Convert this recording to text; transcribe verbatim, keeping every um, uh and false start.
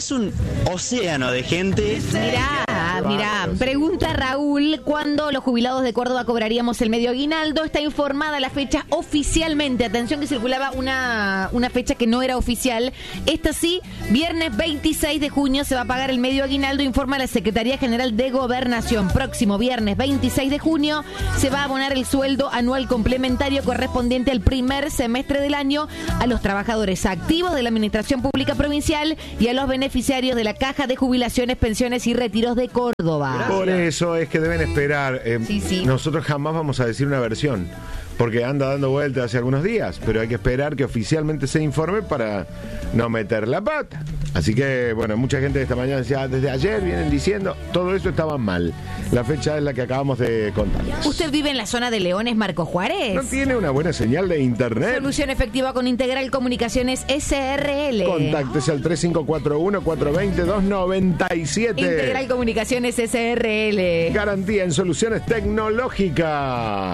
es un océano de gente. Mirá, mirá, pregunta Raúl, ¿cuándo los jubilados de Córdoba cobraríamos el medio aguinaldo? Está informada la fecha oficialmente. Atención que circulaba una, una fecha que no era oficial. Esta sí, viernes veintiséis de junio se va a pagar el medio aguinaldo, informa la Secretaría General de Gobernación. Próximo viernes veintiséis de junio se va a abonar el sueldo anual complementario correspondiente al primer semestre del año a los trabajadores activos de la Administración Pública Provincial y a los beneficiarios de la Caja de Jubilaciones, Pensiones y Retiros de Córdoba. Gracias. Por eso es que deben esperar. Eh, sí, sí. Nosotros jamás vamos a decir una versión, porque anda dando vueltas hace algunos días, pero hay que esperar que oficialmente se informe para no meter la pata. Así que, bueno, mucha gente esta mañana decía, desde ayer vienen diciendo, todo eso estaba mal. La fecha es la que acabamos de contar. ¿Usted vive en la zona de Leones, Marco Juárez? ¿No tiene una buena señal de internet? Solución efectiva con Integral Comunicaciones S R L. Contáctese al tres cinco cuatro uno, cuatro dos cero, dos nueve siete. Integral Comunicaciones S R L. Garantía en soluciones tecnológicas.